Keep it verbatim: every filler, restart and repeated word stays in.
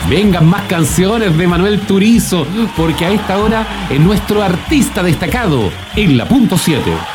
Vengan más canciones de Manuel Turizo, porque a esta hora es nuestro artista destacado en la punto siete.